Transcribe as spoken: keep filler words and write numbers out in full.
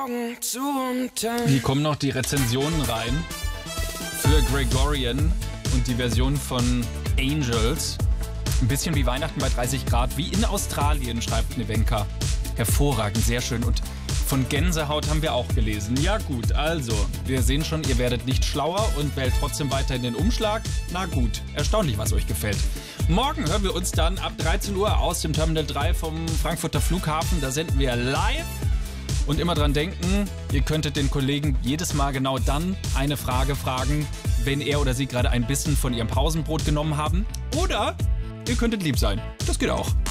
Augen zu und dann... Hier kommen noch die Rezensionen rein für Gregorian und die Version von Angels. Ein bisschen wie Weihnachten bei dreißig Grad, wie in Australien, schreibt Nevenka. Hervorragend, sehr schön. Und von Gänsehaut haben wir auch gelesen. Ja gut, also, wir sehen schon, ihr werdet nicht schlauer und wählt trotzdem weiterhin den Umschlag. Na gut, erstaunlich, was euch gefällt. Morgen hören wir uns dann ab dreizehn Uhr aus dem Terminal drei vom Frankfurter Flughafen. Da senden wir live. Und immer dran denken, ihr könntet den Kollegen jedes Mal genau dann eine Frage fragen, wenn er oder sie gerade ein Bissen von ihrem Pausenbrot genommen haben. Oder ihr könntet lieb sein. Das geht auch.